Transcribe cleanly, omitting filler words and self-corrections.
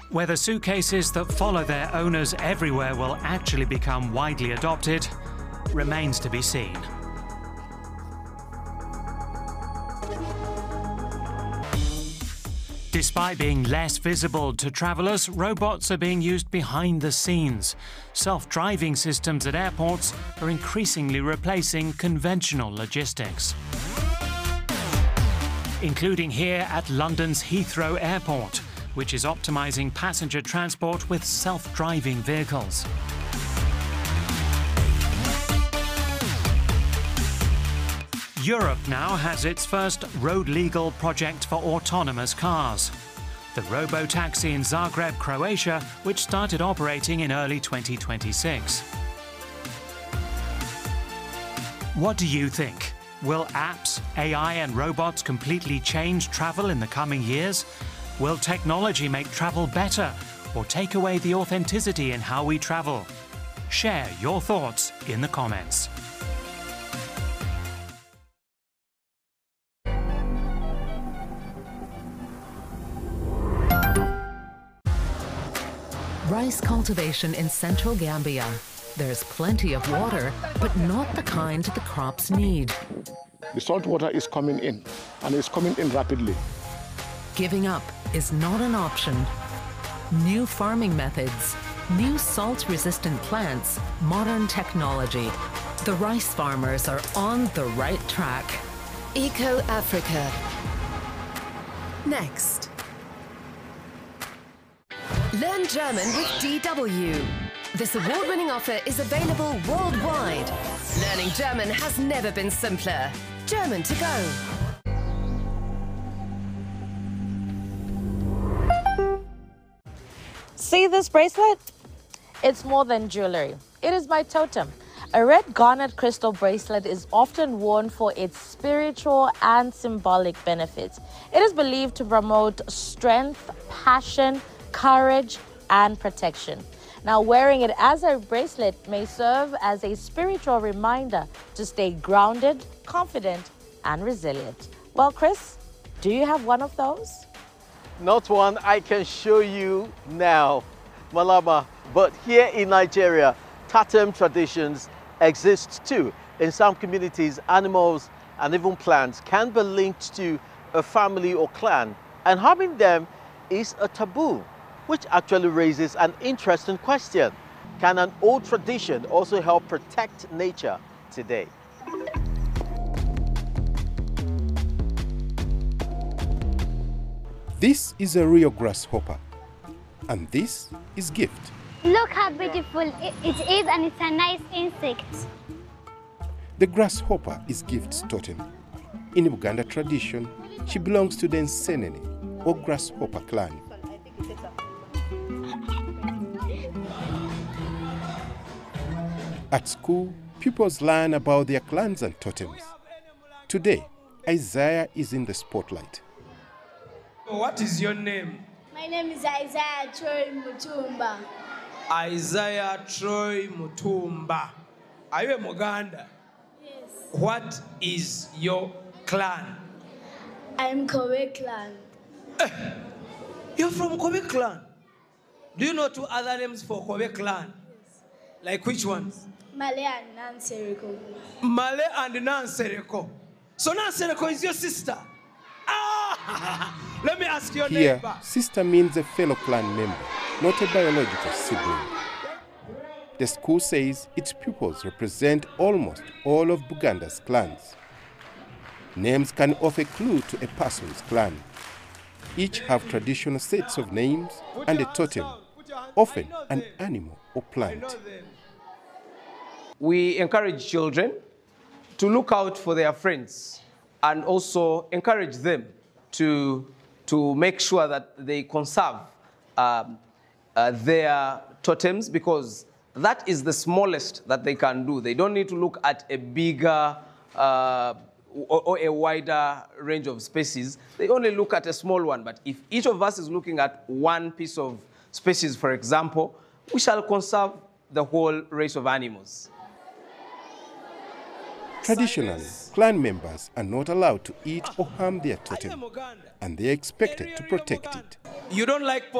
Whether suitcases that follow their owners everywhere will actually become widely adopted remains to be seen. Despite being less visible to travellers, robots are being used behind the scenes. Self-driving systems at airports are increasingly replacing conventional logistics, including here at London's Heathrow Airport, which is optimising passenger transport with self-driving vehicles. Europe now has its first road-legal project for autonomous cars. The Robotaxi in Zagreb, Croatia, which started operating in early 2026. What do you think? Will apps, AI and robots completely change travel in the coming years? Will technology make travel better or take away the authenticity in how we travel? Share your thoughts in the comments. Rice cultivation in central Gambia. There's plenty of water, but not the kind the crops need. The salt water is coming in, and it's coming in rapidly. Giving up is not an option. New farming methods, new salt-resistant plants, modern technology. The rice farmers are on the right track. Eco Africa. Next. Learn German with DW. This award-winning offer is available worldwide. Learning German has never been simpler. German to go. See this bracelet? It's more than jewelry. It is my totem. A red garnet crystal bracelet is often worn for its spiritual and symbolic benefits. It is believed to promote strength, passion, courage, and protection. Now, wearing it as a bracelet may serve as a spiritual reminder to stay grounded, confident, and resilient. Well, Chris, do you have one of those? Not one I can show you now, Malama, but here in Nigeria, totem traditions exist too. In some communities, animals and even plants can be linked to a family or clan, and harming them is a taboo, which actually raises an interesting question. Can an old tradition also help protect nature today? This is a real grasshopper, and this is Gift. Look how beautiful it is, and it's a nice insect. The grasshopper is Gift's totem. In Uganda tradition, she belongs to the Nsenene, or grasshopper clan. At school, pupils learn about their clans and totems. Today, Isaiah is in the spotlight. What is your name? My name is Isaiah Troy Mutumba. Isaiah Troy Mutumba. Are you a Muganda? Yes. What is your clan? I'm Kobe clan. You're from Kobe clan? Do you know two other names for Kobe clan? Yes. Like which ones? Malay and Nansereko. Malay and Nansereko. So Nansereko is your sister? Let me ask your Here, neighbor. sister means a fellow clan member, not a biological sibling. The school says its pupils represent almost all of Buganda's clans. Names can offer clue to a person's clan. Each have traditional sets of names and a totem, often an animal or plant. We encourage children to look out for their friends and also encourage them to make sure that they conserve their totems, because that is the smallest that they can do. They don't need to look at a bigger or a wider range of species. They only look at a small one. But if each of us is looking at one piece of species, for example, we shall conserve the whole race of animals. Traditionally, clan members are not allowed to eat or harm their totem, and they are expected to protect it. You don't like